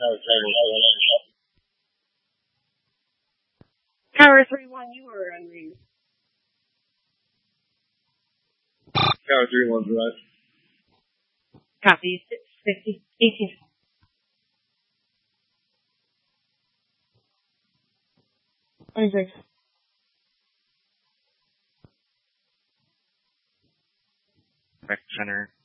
Tower 3-1, you are unread. Tower 3-1's right. Copy. 650. 18. $26. Back center.